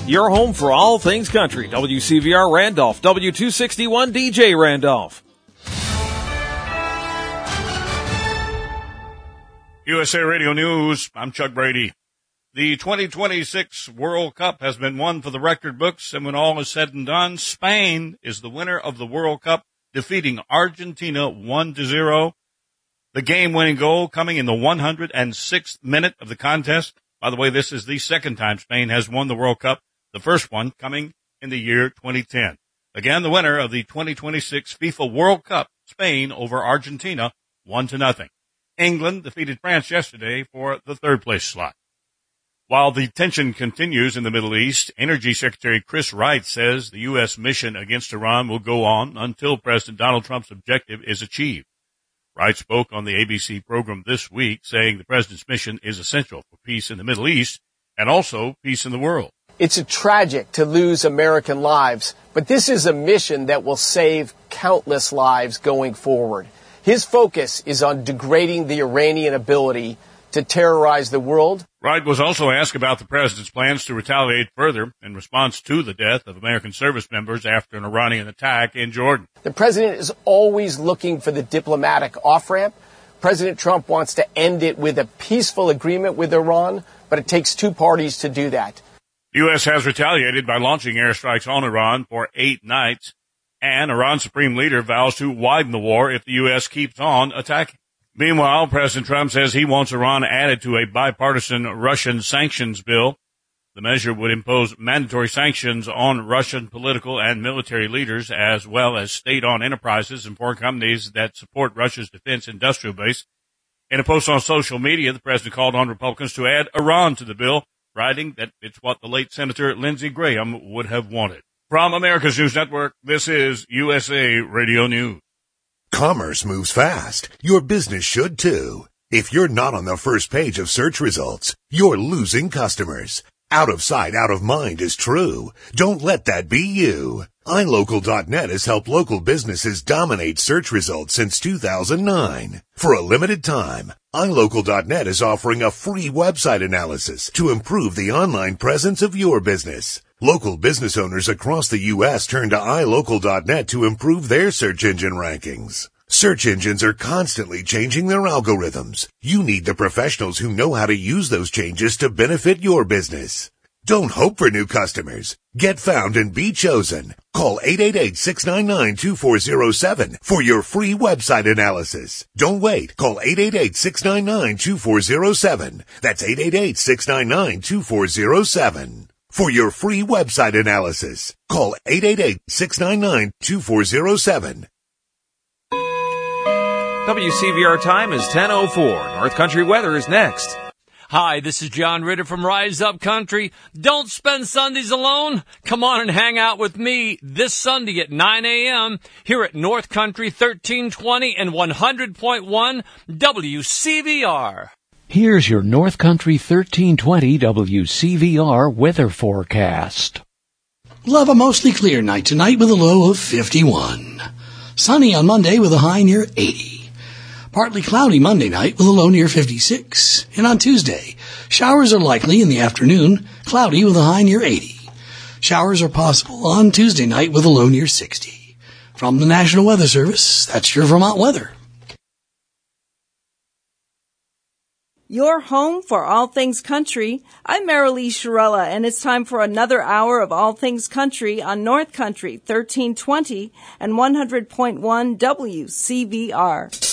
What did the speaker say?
Your home for all things country. WCVR Randolph, W261 DJ Randolph. USA Radio News, I'm Chuck Brady. The 2026 World Cup has been won for the record books, and when all is said and done, Spain is the winner of the World Cup, defeating Argentina 1-0. The game-winning goal coming in the 106th minute of the contest. By the way, this is the second time Spain has won the World Cup, the first one coming in the year 2010. Again, the winner of the 2026 FIFA World Cup, Spain over Argentina, 1-0. England defeated France yesterday for the third place slot. While the tension continues in the Middle East, Energy Secretary Chris Wright says the U.S. mission against Iran will go on until President Donald Trump's objective is achieved. Wright spoke on the ABC program this week, saying the president's mission is essential for peace in the Middle East and also peace in the world. It's tragic to lose American lives, but this is a mission that will save countless lives going forward. His focus is on degrading the Iranian ability to terrorize the world. Wright was also asked about the president's plans to retaliate further in response to the death of American service members after an Iranian attack in Jordan. The president is always looking for the diplomatic off-ramp. President Trump wants to end it with a peaceful agreement with Iran, but it takes two parties to do that. The U.S. has retaliated by launching airstrikes on Iran for 8 nights, and Iran's supreme leader vows to widen the war if the U.S. keeps on attacking. Meanwhile, President Trump says he wants Iran added to a bipartisan Russian sanctions bill. The measure would impose mandatory sanctions on Russian political and military leaders, as well as state-owned enterprises and foreign companies that support Russia's defense industrial base. In a post on social media, the president called on Republicans to add Iran to the bill, writing that it's what the late Senator Lindsey Graham would have wanted. From America's News Network, this is USA Radio News. Commerce moves fast. Your business should too. If you're not on the first page of search results, you're losing customers. Out of sight, out of mind is true. Don't let that be you. iLocal.net has helped local businesses dominate search results since 2009. For a limited time, iLocal.net is offering a free website analysis to improve the online presence of your business. Local business owners across the U.S. turn to iLocal.net to improve their search engine rankings. Search engines are constantly changing their algorithms. You need the professionals who know how to use those changes to benefit your business. Don't hope for new customers. Get found and be chosen. Call 888-699-2407 for your free website analysis. Don't wait. Call 888-699-2407. That's 888-699-2407. For your free website analysis, call 888-699-2407. WCVR time is 10:04. North Country weather is next. Hi, this is John Ritter from Rise Up Country. Don't spend Sundays alone. Come on and hang out with me this Sunday at 9 a.m. here at North Country 1320 and 100.1 WCVR. Here's your North Country 1320 WCVR weather forecast. We'll have a mostly clear night tonight with a low of 51. Sunny on Monday with a high near 80. Partly cloudy Monday night with a low near 56. And on Tuesday, showers are likely in the afternoon, cloudy with a high near 80. Showers are possible on Tuesday night with a low near 60. From the National Weather Service, that's your Vermont weather. Your home for all things country. I'm Marilee Shirella, and it's time for another hour of all things country on North Country 1320 and 100.1 WCVR.